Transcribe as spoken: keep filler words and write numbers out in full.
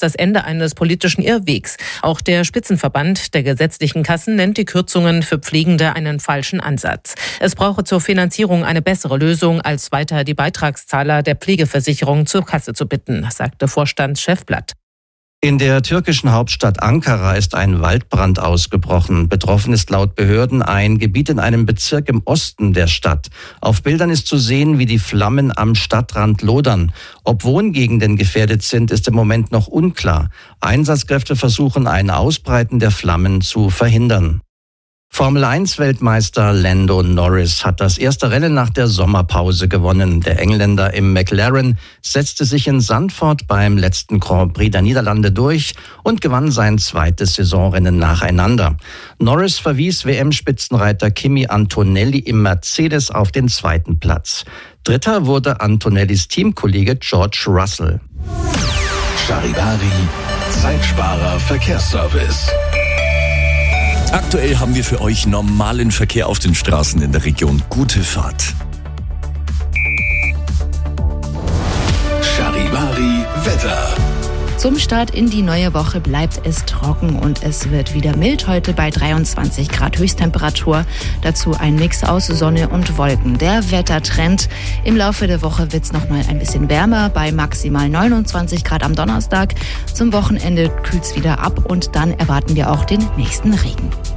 das Ende eines politischen Irrwegs. Auch der Spitzenverband der gesetzlichen Kassen nennt die Kürzungen für Pflegende einen falschen Ansatz. Es brauche zur Finanzierung eine bessere Lösung, als weiter die Beitragszahler der Pflegeversicherung zur Kasse zu bitten, sagte Vorstandschef Blatt. In der türkischen Hauptstadt Ankara ist ein Waldbrand ausgebrochen. Betroffen ist laut Behörden ein Gebiet in einem Bezirk im Osten der Stadt. Auf Bildern ist zu sehen, wie die Flammen am Stadtrand lodern. Ob Wohngegenden gefährdet sind, ist im Moment noch unklar. Einsatzkräfte versuchen, ein Ausbreiten der Flammen zu verhindern. Formel eins Weltmeister Lando Norris hat das erste Rennen nach der Sommerpause gewonnen. Der Engländer im McLaren setzte sich in Zandvoort beim letzten Grand Prix der Niederlande durch und gewann sein zweites Saisonrennen nacheinander. Norris verwies W M-Spitzenreiter Kimi Antonelli im Mercedes auf den zweiten Platz. Dritter wurde Antonellis Teamkollege George Russell. Charivari, Zeitsparer Verkehrsservice. Aktuell haben wir für euch normalen Verkehr auf den Straßen in der Region. Gute Fahrt. Charivari Wetter. Zum Start in die neue Woche bleibt es trocken und es wird wieder mild. Heute bei dreiundzwanzig Grad Höchsttemperatur. Dazu ein Mix aus Sonne und Wolken. Der Wettertrend: im Laufe der Woche wird es noch mal ein bisschen wärmer bei maximal neunundzwanzig Grad am Donnerstag. Zum Wochenende kühlt es wieder ab und dann erwarten wir auch den nächsten Regen.